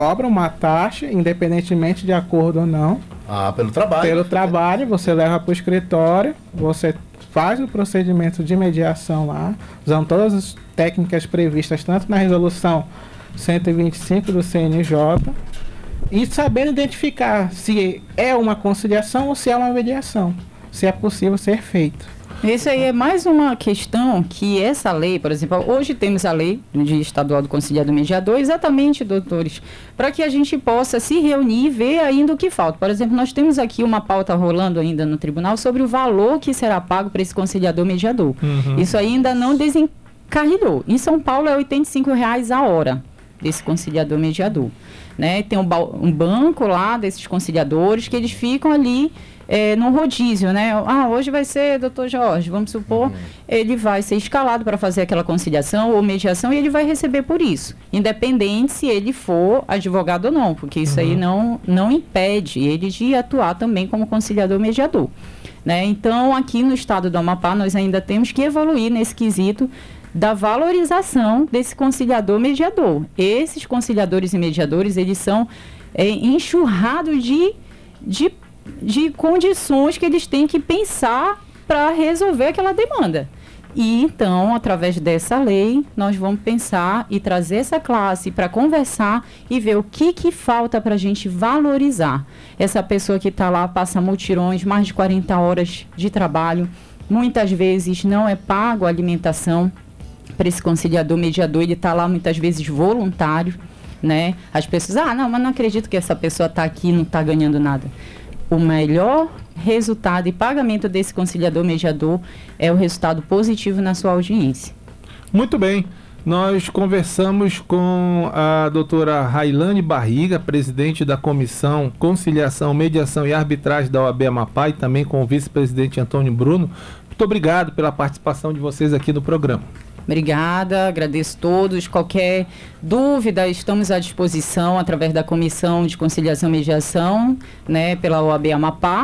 cobra uma taxa, independentemente de acordo ou não. Pelo trabalho. Pelo trabalho, você leva para o escritório, você faz o procedimento de mediação lá, usando todas as técnicas previstas tanto na resolução 125 do CNJ, e sabendo identificar se é uma conciliação ou se é uma mediação, se é possível ser feito. Isso aí é mais uma questão que essa lei, por exemplo, hoje temos a lei do Dia Estadual do Conciliador Mediador, exatamente, doutores, para que a gente possa se reunir e ver ainda o que falta. Por exemplo, nós temos aqui uma pauta rolando ainda no tribunal sobre o valor que será pago para esse conciliador mediador. Isso ainda não desencarrilhou. Em São Paulo é R$ 85,00 a hora desse conciliador mediador. Né? Tem um banco lá desses conciliadores que eles ficam ali no rodízio, né? Hoje vai ser doutor Jorge, vamos supor, ele vai ser escalado para fazer aquela conciliação ou mediação e ele vai receber por isso, independente se ele for advogado ou não, porque isso aí não impede ele de atuar também como conciliador mediador. Né? Então, aqui no estado do Amapá, nós ainda temos que evoluir nesse quesito da valorização desse conciliador mediador. Esses conciliadores e mediadores, eles são enxurrados de condições que eles têm que pensar para resolver aquela demanda. E então, através dessa lei, nós vamos pensar e trazer essa classe para conversar e ver o que falta para a gente valorizar. Essa pessoa que está lá, passa mutirões, mais de 40 horas de trabalho, muitas vezes não é pago a alimentação para esse conciliador mediador, ele está lá muitas vezes voluntário, né? As pessoas, mas não acredito que essa pessoa está aqui e não está ganhando nada. O melhor resultado e pagamento desse conciliador mediador é o resultado positivo na sua audiência. Muito bem. Nós conversamos com a doutora Railane Barriga, presidente da Comissão Conciliação, Mediação e Arbitragem da OAB Amapá, e também com o vice-presidente Antônio Bruno. Muito obrigado pela participação de vocês aqui no programa. Obrigada, agradeço a todos. Qualquer dúvida, estamos à disposição através da Comissão de Conciliação e Mediação, né, pela OAB Amapá.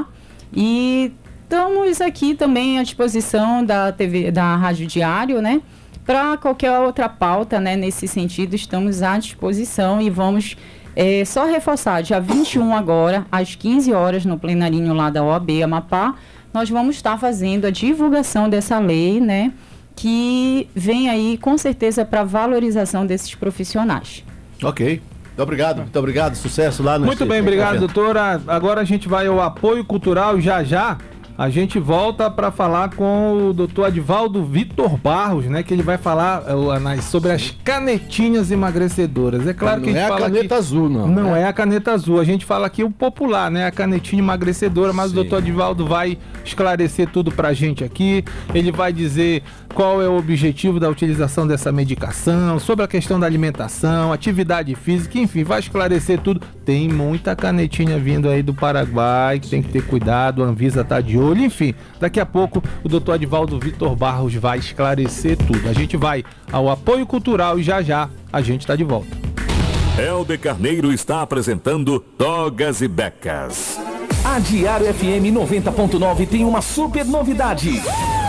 E estamos aqui também à disposição da TV, da Rádio Diário, né, para qualquer outra pauta, né, nesse sentido, estamos à disposição e vamos só reforçar, dia 21 agora, às 15 horas, no plenarinho lá da OAB Amapá, nós vamos estar fazendo a divulgação dessa lei, né, que vem aí com certeza para a valorização desses profissionais. Ok. Muito obrigado. Sucesso lá no... Muito bem, obrigado, doutora. Agora a gente vai ao apoio cultural. Já a gente volta para falar com o doutor Adivaldo Vitor Barros, né? Que ele vai falar sobre as canetinhas emagrecedoras. É claro que a gente fala a caneta azul, não. Não é a caneta azul. A gente fala aqui o popular, né? A canetinha emagrecedora, mas o doutor Adivaldo vai esclarecer tudo pra gente aqui. Ele vai dizer qual é o objetivo da utilização dessa medicação, sobre a questão da alimentação, atividade física, enfim, vai esclarecer tudo. Tem muita canetinha vindo aí do Paraguai, que tem que ter cuidado, a Anvisa tá de olho, enfim. Daqui a pouco o doutor Adivaldo Vitor Barros vai esclarecer tudo. A gente vai ao apoio cultural e já a gente tá de volta. Helder Carneiro está apresentando Togas e Becas. A Diário FM 90.9 tem uma super novidade.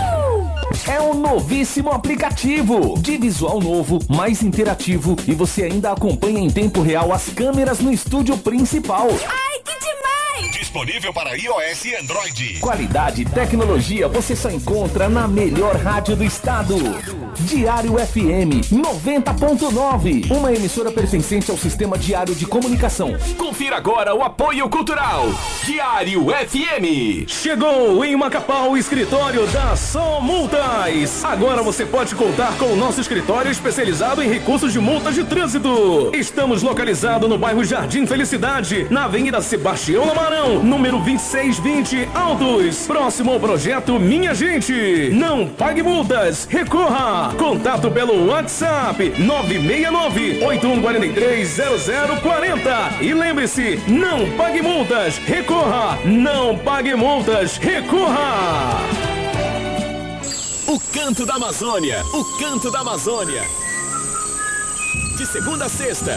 É um novíssimo aplicativo, de visual novo, mais interativo, e você ainda acompanha em tempo real as câmeras no estúdio principal. Ai, que demais! Disponível para iOS e Android. Qualidade e tecnologia você só encontra na melhor rádio do estado. Diário FM 90.9, uma emissora pertencente ao Sistema Diário de Comunicação. Confira agora o apoio cultural. Diário FM. Chegou em Macapá o escritório da Som Multas. Agora você pode contar com o nosso escritório especializado em recursos de multas de trânsito. Estamos localizados no bairro Jardim Felicidade, na Avenida Sebastião Lamarão, número 2620 Altos, próximo ao projeto Minha Gente. Não pague multas, recorra. Contato pelo WhatsApp 969-8143-0040. E lembre-se, não pague multas, recorra. Não pague multas, recorra. O Canto da Amazônia, o Canto da Amazônia. De segunda a sexta,